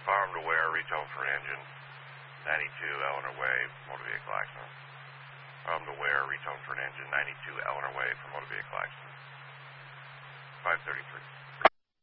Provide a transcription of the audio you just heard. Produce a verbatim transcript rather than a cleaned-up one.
Farm to Ware, retone for an engine, ninety-two Eleanor Way, motor vehicle accident. Farm to Ware, retone for an engine, ninety-two Eleanor Way for motor vehicle accident. five thirty-three.